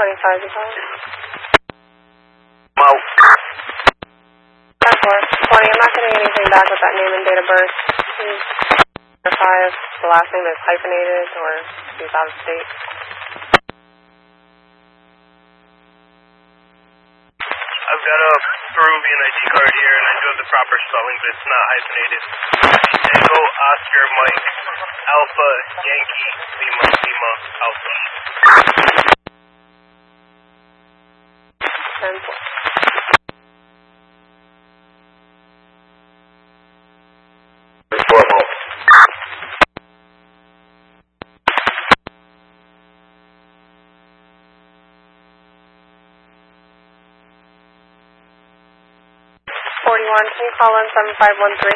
25 is on. Mo. 10-4. 20, I'm not getting anything back with that name and date of birth. Please verify if the last name is hyphenated or he's out of state. I've got a Peruvian ID card here, and I do have the proper spelling, but it's not hyphenated. Echo, Oscar, Mike, Alpha, Yankee, Lima, Lima, Alpha. 10-4. Can you call in 7513?